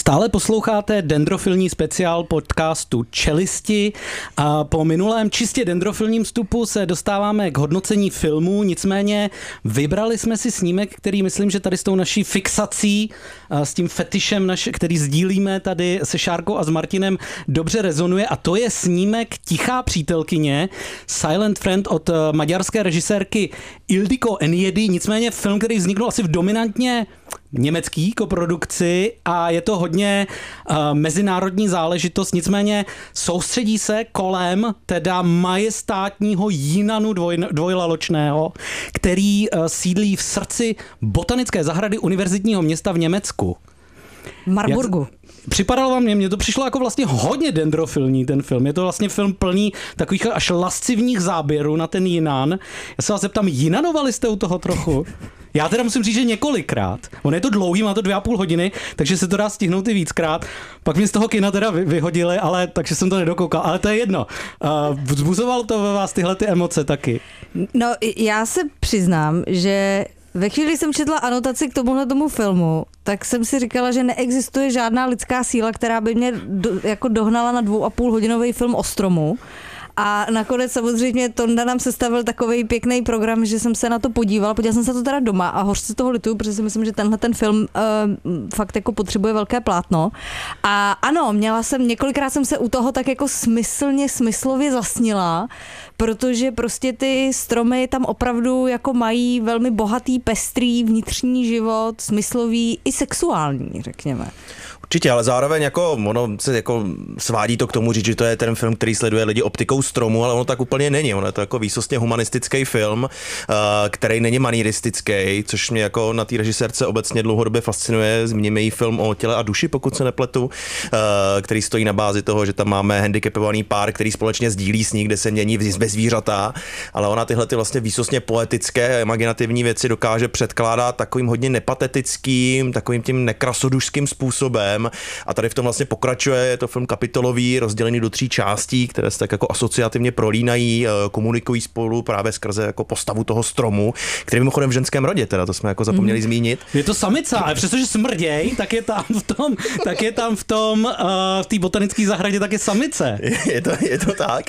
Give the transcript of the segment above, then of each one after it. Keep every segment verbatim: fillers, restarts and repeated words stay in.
Stále posloucháte dendrofilní speciál podcastu Čelisti a po minulém čistě dendrofilním vstupu se dostáváme k hodnocení filmů, nicméně vybrali jsme si snímek, který myslím, že tady s tou naší fixací, s tím fetišem, naš, který sdílíme tady se Šárkou a s Martinem, dobře rezonuje a to je snímek Tichá přítelkyně, Silent Friend od maďarské režisérky Ildikó Enyedi, nicméně film, který vzniknul asi v dominantně německý koprodukci a je to hodně uh, mezinárodní záležitost, nicméně soustředí se kolem teda majestátního Jinanu dvoj, dvojlaločného, který uh, sídlí v srdci botanické zahrady univerzitního města v Německu. Marburgu. Jak... Připadalo vám, mně to přišlo jako vlastně hodně dendrofilní ten film. Je to vlastně film plný takových až lascivních záběrů na ten Jinan. Já se vás zeptám, jinanovali jste u toho trochu? Já teda musím říct, že několikrát. On je to dlouhý, má to dvě a půl hodiny, takže se to dá stihnout i víckrát. Pak mě z toho kina teda vyhodili, ale takže jsem to nedokoukal. Ale to je jedno. Uh, vzbuzovalo to ve vás tyhle ty emoce taky? No, já se přiznám, že ve chvíli jsem četla anotaci k tomuhle tomu filmu, tak jsem si říkala, že neexistuje žádná lidská síla, která by mě do, jako dohnala na dvou a půl hodinový film o stromu. A nakonec samozřejmě Tonda nám sestavil takový pěkný program, že jsem se na to podívala. Podívala jsem se to teda doma a hořce toho lituju, protože si myslím, že tenhle ten film uh, fakt jako potřebuje velké plátno. A ano, měla jsem, několikrát jsem se u toho tak jako smyslně, smyslově zasnila, protože prostě ty stromy tam opravdu jako mají velmi bohatý, pestrý vnitřní život, smyslový i sexuální, řekněme. Určitě, ale zároveň jako ono se jako svádí to k tomu říct, že to je ten film, který sleduje lidi optikou stromu, ale ono tak úplně není. Ono je to jako výsostně humanistický film, který není manieristický, což mě jako na té režisérce obecně dlouhodobě fascinuje. Zmíníme jí film o těle a duši, pokud se nepletu, který stojí na bázi toho, že tam máme handicapovaný pár, který společně sdílí sní, kde se mění ve zvířata, ale ona tyhle ty vlastně výsostně poetické, imaginativní věci dokáže předkládat takovým hodně nepatetickým, takovým tím nekrasodušským způsobem. A tady v tom vlastně pokračuje, je to film kapitolový, rozdělený do tří částí, které se tak jako asociativně prolínají, komunikují spolu právě skrze jako postavu toho stromu, který mimochodem v ženském rodě, teda to jsme jako zapomněli mm. zmínit. Je to samica, ale přestože smrděj, tak je tam v tom, tak je tam v tom, uh, v té botanické zahradě taky samice. Je to, je to tak.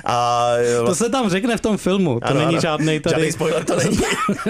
A vlastně... To se tam řekne v tom filmu, to ano, není ano. žádnej tady. Žádný spoiler to není.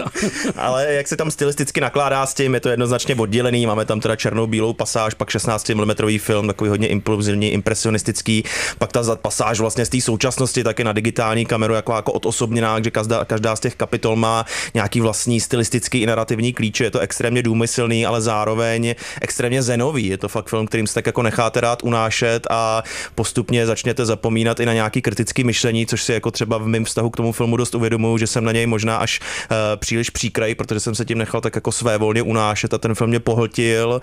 Ale jak se tam stylisticky nakládá s tím, je to jednoznačně oddělený, máme tam teda černou bílou pasáž, pak šestnáctimilimetrový film, takový hodně impulzivní, impresionistický, pak ta pasáž vlastně z té současnosti taky na digitální kameru jako, jako odosobněná, že každá, každá z těch kapitol má nějaký vlastní stylistický i narrativní klíče, je to extrémně důmyslný, ale zároveň extrémně zenový, je to fakt film, kterým se tak jako necháte rád unášet a postupně začněte zapomínat i na nějaký kritický myšlení, což si jako třeba v mém vztahu k tomu filmu dost uvědomuju, že jsem na něj možná až uh, příliš příkrej, protože jsem se tím nechal tak jako svévolně unášet a ten film mě pohltil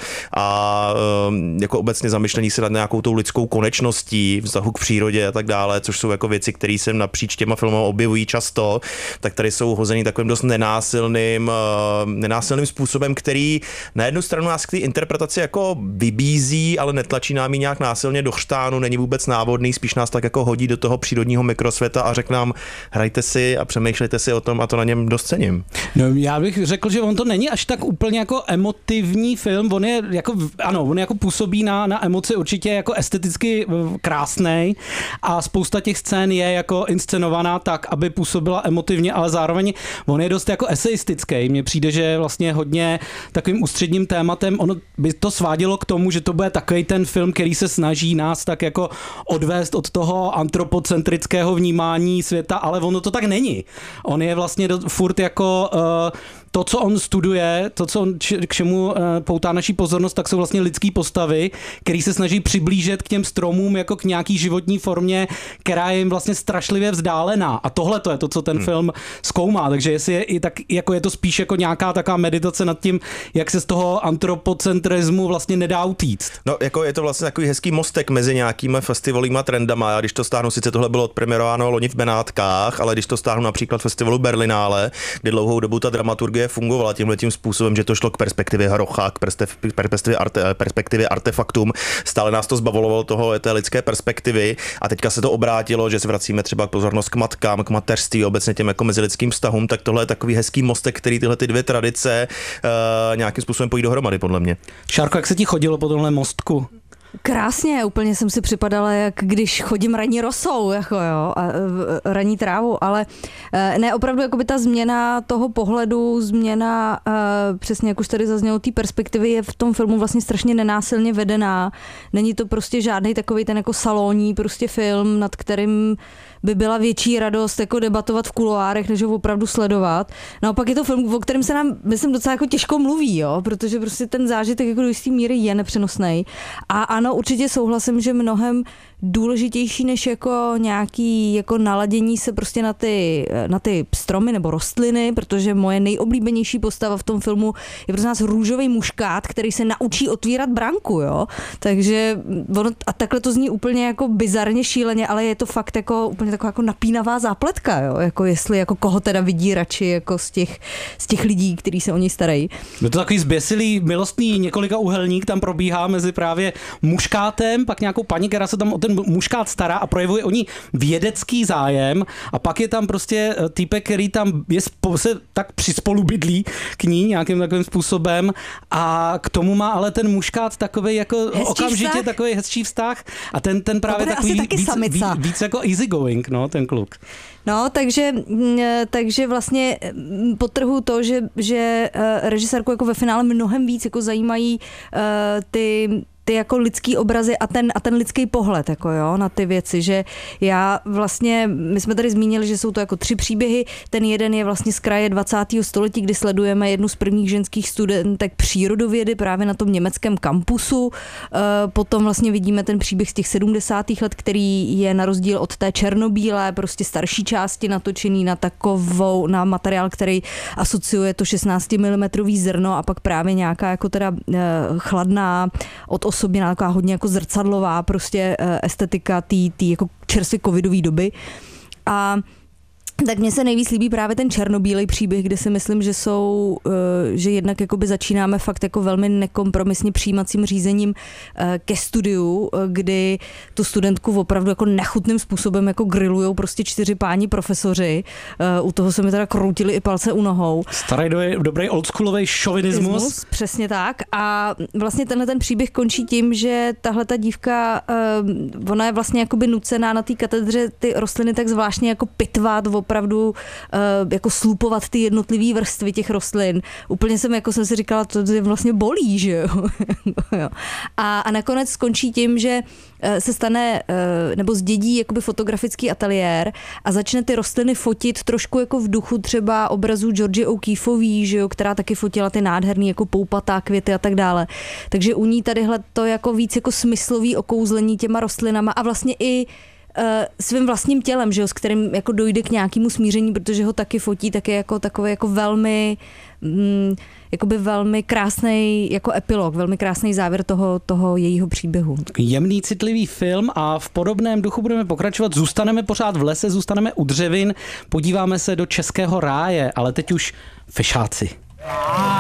a jako obecně zamyšlení se nad nějakou tou lidskou konečností, vztahu k přírodě a tak dále, což jsou jako věci, které se napříč těma filmy objevují často, tak tady jsou hozený takovým dost nenásilným, nenásilným způsobem, který na jednu stranu nás k té interpretaci jako vybízí, ale netlačí nám ji nějak násilně do chřtánu, není vůbec návodný, spíš nás tak jako hodí do toho přírodního mikrosvěta a řekne nám, hrajte si a přemýšlejte si o tom a to na něm dost cením. No, já bych řekl, že on to není až tak úplně jako emotivní film, on je jako, ano, on jako působí na, na emoci určitě jako esteticky krásnej a spousta těch scén je jako inscenovaná tak, aby působila emotivně, ale zároveň on je dost jako eseistický. Mně přijde, že vlastně hodně takovým ústředním tématem, ono by to svádělo k tomu, že to bude takový ten film, který se snaží nás tak jako odvést od toho antropocentrického vnímání světa, ale ono to tak není. On je vlastně do, furt jako uh, to, co on studuje, to, co on, k čemu poutá naší pozornost, tak jsou vlastně lidský postavy, který se snaží přiblížit k těm stromům jako k nějaký životní formě, která je jim vlastně strašlivě vzdálená. A tohle to je to, co ten hmm. film zkoumá. Takže jestli je, i tak, jako je to spíš jako nějaká taková meditace nad tím, jak se z toho antropocentrismu vlastně nedá utíct. No, jako je to vlastně takový hezký mostek mezi nějakými festivalíma trendama. Já když to stáhnu, sice tohle bylo odpremierováno loni v Benátkách, ale když to stáhnu například festivalu Berlinále, kde dlouhou dobu ta dramaturgie filmově fungovala tímhle tím způsobem, že to šlo k perspektivě hrocha, k perspektivě, arte, perspektivě artefaktum. Stále nás to zbavovalo toho té lidské perspektivy a teďka se to obrátilo, že se vracíme třeba pozornost k matkám, k mateřství, obecně těm jako mezilidským vztahům, tak tohle je takový hezký mostek, který tyhle ty dvě tradice uh, nějakým způsobem pojí dohromady, podle mě. Šárko, jak se ti chodilo po tomhle mostku? Krásně, úplně jsem si připadala, jak když chodím ranní rosou, jako jo, a ranní trávu, ale ne, opravdu jako by ta změna toho pohledu, změna, přesně jak už tady zaznělo, té perspektivy je v tom filmu vlastně strašně nenásilně vedená. Není to prostě žádný takový ten jako salonní prostě film, nad kterým by byla větší radost jako debatovat v kuloárech, než ho opravdu sledovat. Naopak je to film, o kterém se nám, myslím, docela jako těžko mluví, jo, protože prostě ten zážitek jako do jistý míry je nepřenosný. A ano, určitě souhlasím, že mnohem důležitější než jako nějaký jako naladění se prostě na ty, na ty stromy nebo rostliny, protože moje nejoblíbenější postava v tom filmu je prostě nás růžový muškát, který se naučí otvírat branku, jo. Takže ono, a takhle to zní úplně jako bizarně šíleně, ale je to fakt jako úplně taková jako napínavá zápletka, jo. Jako jestli jako koho teda vidí radši jako z těch, z těch lidí, kteří se o něj starají. No to takový zběsilý, milostný několika uhelník tam probíhá mezi právě muškátem, pak nějakou paní, která se tam o ten muškát stará a projevuje o ní vědecký zájem a pak je tam prostě týpek, který tam je spo, se tak přispolubydlí k ní nějakým takovým způsobem a k tomu má ale ten muškát takový jako hezčí okamžitě vztah? Takový hezčí vztah a ten, ten právě no, takový víc, víc, víc jako easy going, no, ten kluk. No, takže, takže vlastně podtrhuji to, že, že režisérku jako ve finále mnohem víc jako zajímají uh, ty ty jako lidský obrazy a ten, a ten lidský pohled jako jo, na ty věci, že já vlastně, my jsme tady zmínili, že jsou to jako tři příběhy, ten jeden je vlastně z kraje dvacátého století, kdy sledujeme jednu z prvních ženských studentek přírodovědy právě na tom německém kampusu, potom vlastně vidíme ten příběh z těch sedmdesátých let, který je na rozdíl od té černobílé, prostě starší části natočený na takovou, na materiál, který asociuje to šestnáct milimetrů zrno a pak právě nějaká jako teda chladná od osobně taková hodně jako zrcadlová prostě estetika té jako čerstvě covidové doby. A tak mně se nejvíc líbí právě ten černobílej příběh, kde si myslím, že jsou, že jednak jakoby začínáme fakt jako velmi nekompromisně přijímacím řízením ke studiu, kdy tu studentku opravdu jako nechutným způsobem jako grillujou prostě čtyři páni profesoři. U toho se mi teda kroutili i palce u nohou. Starý dobrý oldschoolový šovinismus. Přesně tak. A vlastně tenhle ten příběh končí tím, že tahle ta dívka, ona je vlastně jakoby nucená na té katedře ty rostliny tak zvláštně jako pitvat, opravdu uh, jako slupovat ty jednotlivé vrstvy těch rostlin. Úplně jsem, jako jsem si říkala, to je vlastně bolí, že jo. a, a nakonec skončí tím, že uh, se stane, uh, nebo zdědí jakoby fotografický ateliér a začne ty rostliny fotit trošku jako v duchu třeba obrazů Georgie O'Keeffeový, že jo, která taky fotila ty nádherný jako poupatá květy a tak dále. Takže u ní tadyhle to jako víc jako smyslový okouzlení těma rostlinama a vlastně i svým vlastním tělem, že jo, s kterým jako dojde k nějakému smíření, protože ho taky fotí, tak je jako takový jako velmi mm, jakoby velmi krásný jako epilog, velmi krásný závěr toho, toho jejího příběhu. Jemný, citlivý film a v podobném duchu budeme pokračovat. Zůstaneme pořád v lese, zůstaneme u dřevin, podíváme se do českého ráje, ale teď už fešáci.